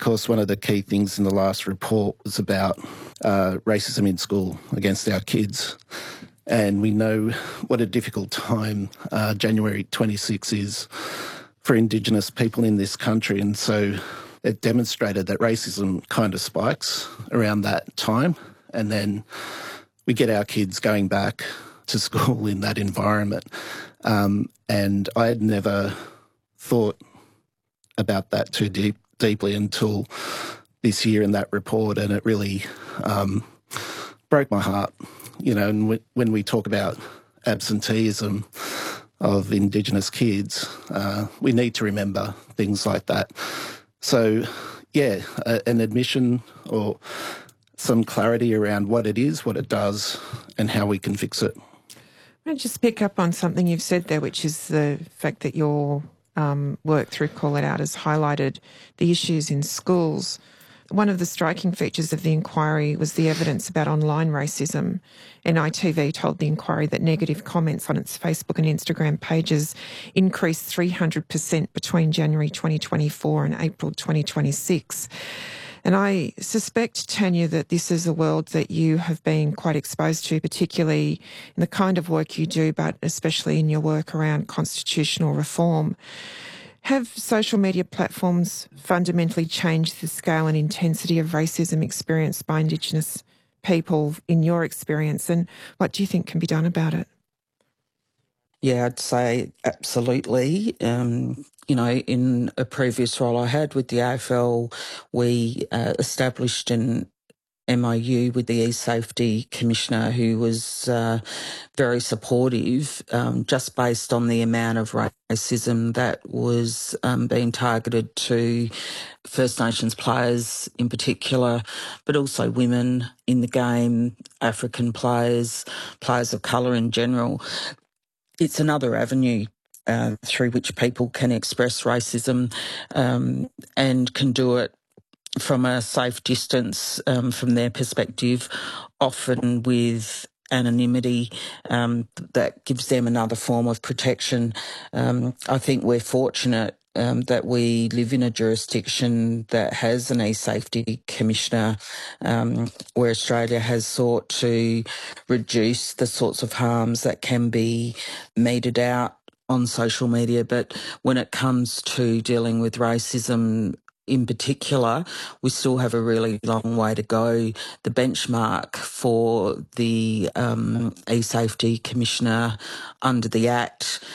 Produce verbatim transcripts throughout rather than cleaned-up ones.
course, one of the key things in the last report was about uh, racism in school against our kids. And we know what a difficult time uh, January twenty-sixth is for Indigenous people in this country. And so it demonstrated that racism kind of spikes around that time. And then we get our kids going back to school in that environment. Um, and I had never thought about that too deep, deeply until this year in that report, and it really um, broke my heart. You know, and w- when we talk about absenteeism of Indigenous kids, uh, we need to remember things like that. So, yeah, a, an admission or some clarity around what it is, what it does, and how we can fix it. I'll just pick up on something you've said there, which is the fact that your um, work through Call It Out has highlighted the issues in schools. One of the striking features of the inquiry was the evidence about online racism. N I T V told the inquiry that negative comments on its Facebook and Instagram pages increased three hundred percent between January twenty twenty-four and April twenty twenty-six. And I suspect, Tanya, that this is a world that you have been quite exposed to, particularly in the kind of work you do, but especially in your work around constitutional reform. Have social media platforms fundamentally changed the scale and intensity of racism experienced by Indigenous people in your experience, and what do you think can be done about it? Yeah, I'd say absolutely. Um, you know, in a previous role I had with the A F L, we uh, established an M O U with the E-Safety Commissioner, who was uh, very supportive, um, just based on the amount of racism that was um, being targeted to First Nations players in particular, but also women in the game, African players, players of colour in general. It's another avenue uh, through which people can express racism um, and can do it from a safe distance um, from their perspective, often with anonymity um, that gives them another form of protection. Um, I think we're fortunate um, that we live in a jurisdiction that has an E-Safety Commissioner, um, where Australia has sought to reduce the sorts of harms that can be meted out on social media. But when it comes to dealing with racism in particular, we still have a really long way to go. The benchmark for the um, E-Safety Commissioner under the Act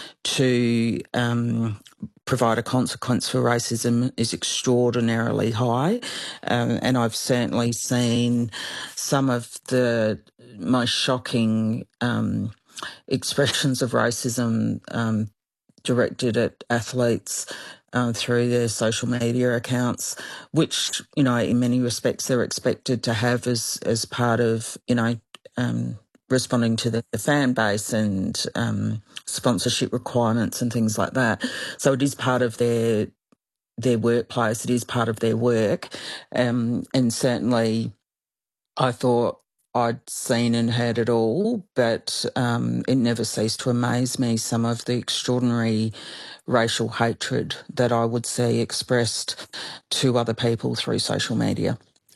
to um, provide a consequence for racism is extraordinarily high. Um, and I've certainly seen some of the most shocking um, expressions of racism um, directed at athletes Uh, through their social media accounts, which, you know, in many respects they're expected to have as as part of, you know, um, responding to the, the fan base and um, sponsorship requirements and things like that. So it is part of their their workplace. It is part of their work, um, and certainly, I thought I'd seen and heard it all, but um, it never ceased to amaze me, some of the extraordinary racial hatred that I would see expressed to other people through social media.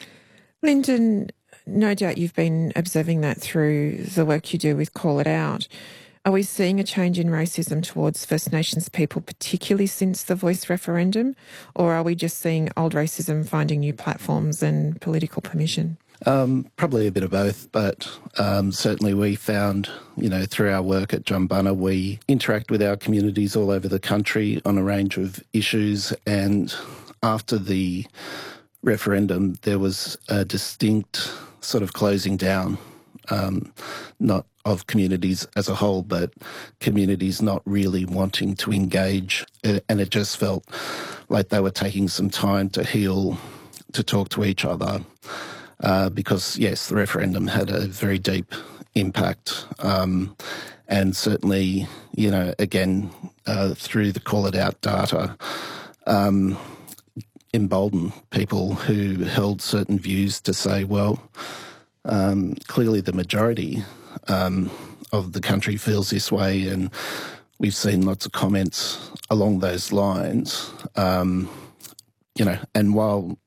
Lyndon, no doubt you've been observing that through the work you do with Call It Out. Are we seeing a change in racism towards First Nations people, particularly since the Voice referendum, or are we just seeing old racism finding new platforms and political permission? Um, probably a bit of both, but um, certainly we found, you know, through our work at Jumbunna, we interact with our communities all over the country on a range of issues, and after the referendum there was a distinct sort of closing down, um, not of communities as a whole, but communities not really wanting to engage, and it just felt like they were taking some time to heal, to talk to each other. Uh, because, yes, the referendum had a very deep impact, um, and certainly, you know, again, uh, through the Call It Out data, um, emboldened people who held certain views to say, well, um, clearly the majority um, of the country feels this way, and we've seen lots of comments along those lines. Um, You know, and while